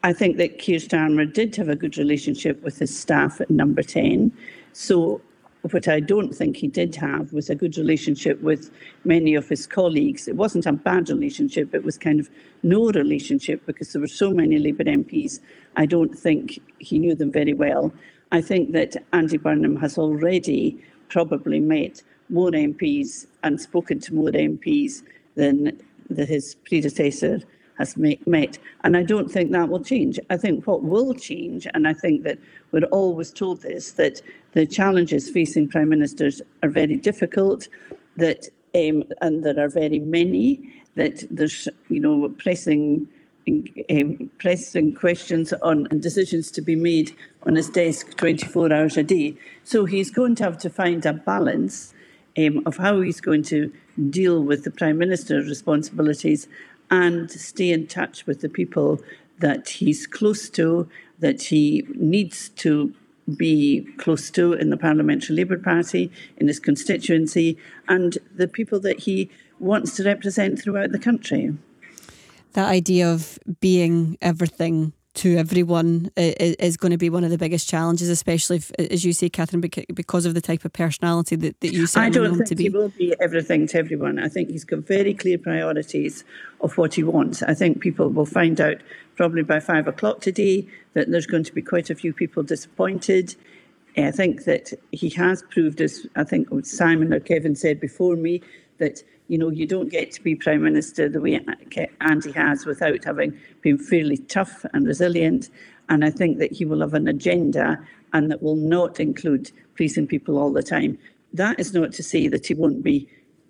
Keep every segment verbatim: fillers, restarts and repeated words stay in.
I think that Keir Starmer did have a good relationship with his staff at Number ten. So what I don't think he did have was a good relationship with many of his colleagues. It wasn't a bad relationship, it was kind of no relationship because there were so many Labour M Ps. I don't think he knew them very well. I think that Andy Burnham has already probably met more M Ps and spoken to more M Ps than the, his predecessor has met. And I don't think that will change. I think what will change, and I think that we're always told this, that the challenges facing Prime Ministers are very difficult, that um, and there are very many, that there's, you know, pressing um, pressing questions on and decisions to be made on his desk twenty-four hours a day. So he's going to have to find a balance um, of how he's going to deal with the Prime Minister's responsibilities and stay in touch with the people that he's close to, that he needs to be close to in the Parliamentary Labour Party, in his constituency, and the people that he wants to represent throughout the country. That idea of being everything to everyone is going to be one of the biggest challenges, especially if, as you say, Catherine, because of the type of personality that, that you set him to be. I don't think he will be everything to everyone. I think he's got very clear priorities of what he wants. I think people will find out probably by five o'clock today that there's going to be quite a few people disappointed. I think that he has proved, as I think Simon or Kevin said before me, that you know, you don't get to be Prime Minister the way Andy has without having been fairly tough and resilient. And I think that he will have an agenda and that will not include pleasing people all the time. That is not to say that he won't be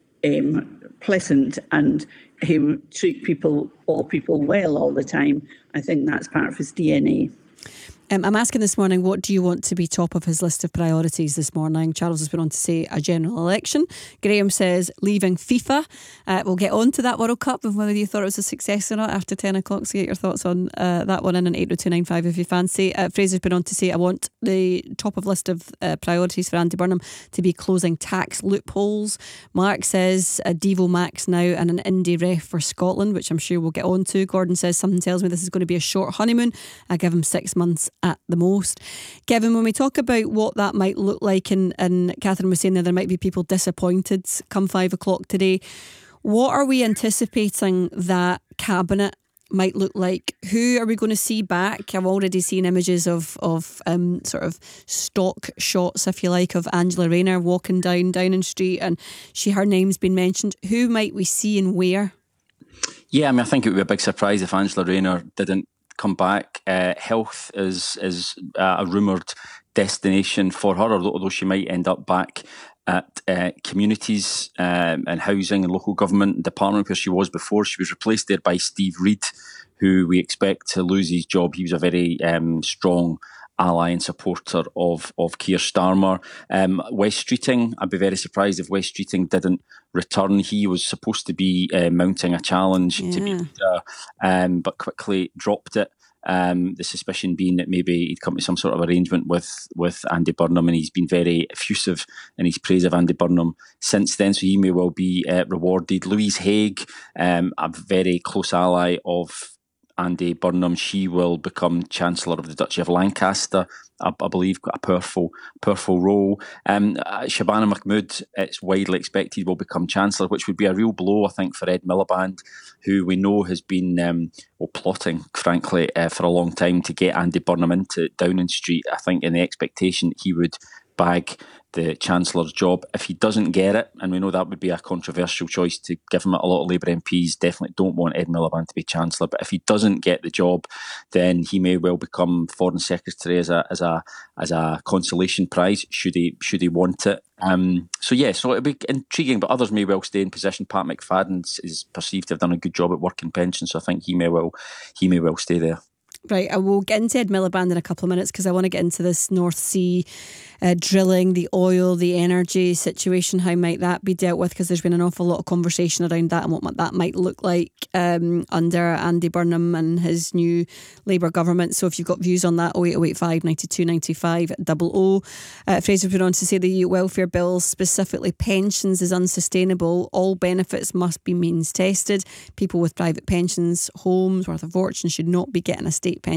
um, pleasant and um, treat people, all people well all the time. I think that's part of his D N A. Um, I'm asking this morning, what do you want to be top of his list of priorities this morning? Charles has been on to say a general election. Graham says leaving FIFA. Uh, we'll get on to that World Cup and whether you thought it was a success or not after ten o'clock. So get your thoughts on uh, that one in an eight oh two nine five if you fancy. Uh, Fraser's been on to say, I want the top of list of uh, priorities for Andy Burnham to be closing tax loopholes. Mark says a Devo Max now and an indie ref for Scotland, which I'm sure we'll get on to. Gordon says something tells me this is going to be a short honeymoon. I give him six months at the most. Kevin, when we talk about what that might look like, and, and Catherine was saying that there might be people disappointed come five o'clock today, what are we anticipating that cabinet might look like? Who are we going to see back? I've already seen images of of um, sort of stock shots, if you like, of Angela Rayner walking down Downing Street, and she her name's been mentioned. Who might we see and where? Yeah, I mean, I think it would be a big surprise if Angela Rayner didn't come back. Uh, health is is uh, a rumoured destination for her, although she might end up back at uh, communities um, and housing and local government department where she was before. She was replaced there by Steve Reid, who we expect to lose his job. He was a very um, strong ally and supporter of of Keir Starmer. Um, Wes Streeting, I'd be very surprised if Wes Streeting didn't return. He was supposed to be uh, mounting a challenge yeah. to be leader, um, but quickly dropped it. Um, the suspicion being that maybe he'd come to some sort of arrangement with, with Andy Burnham, and he's been very effusive in his praise of Andy Burnham since then, so he may well be uh, rewarded. Louise Haigh, um, a very close ally of Andy Burnham, she will become Chancellor of the Duchy of Lancaster, I, I believe, got a powerful, powerful role. Um, uh, Shabana Mahmood, it's widely expected, will become Chancellor, which would be a real blow, I think, for Ed Miliband, who we know has been um, well, plotting, frankly, uh, for a long time to get Andy Burnham into Downing Street. I think in the expectation he would bag the Chancellor's job. If he doesn't get it, and we know that would be a controversial choice to give him, a lot of Labour M Ps definitely don't want Ed Miliband to be Chancellor, but if he doesn't get the job, then he may well become Foreign Secretary as a as a as a consolation prize, should he should he want it. Um, so yeah, so it'll be intriguing, but others may well stay in position. Pat McFadden is perceived to have done a good job at work and pensions, so I think he may well he may well stay there. Right, I will get into Ed Miliband in a couple of minutes because I want to get into this North Sea uh, drilling, the oil, the energy situation. How might that be dealt with? Because there's been an awful lot of conversation around that and what that might look like um, under Andy Burnham and his new Labour government. So if you've got views on that, oh eight oh eight five, nine two nine five, double O. Uh, Fraser put on to say the welfare bill, specifically pensions, is unsustainable. All benefits must be means tested. People with private pensions, homes worth a fortune should not be getting a state pension